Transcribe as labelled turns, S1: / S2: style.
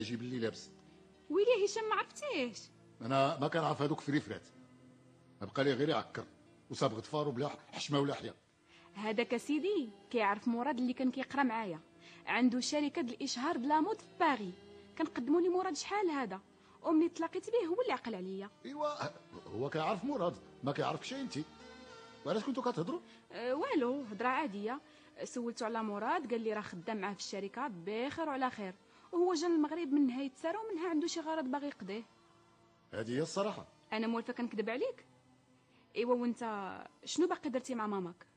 S1: يجيب لي لابس.
S2: ويلي هشام ما عرفتيش؟
S1: انا ما كنعرف هذوك فريفرات، ما بقى لي غير يعكر وصابغ ظفارو بلا حشمه ولا حياه.
S2: هذاك سيدي كيعرف مراد اللي كان كيقرا معايا، عنده شركه الاشهار د لامود في باغي، كنقدموا لي مراد شحال هذا، وملي تلاقيت به هو اللي عقل عليا.
S1: ايوا هو كيعرف مراد، ما كيعرفكش انت. وعلاش كنتو كتهضروا؟
S2: والو هضره عاديه. سولته على مراد قال لي راه خدام معاه في الشركه بخير وعلى خير، وهو جا للمغرب من نهايه ساره ومنها عنده شي غرض باغي يقضيه.
S1: هذه هي الصراحه.
S2: انا موالفه كنكذب عليك؟ ايوا وانت شنو باقي درتي مع ماماك؟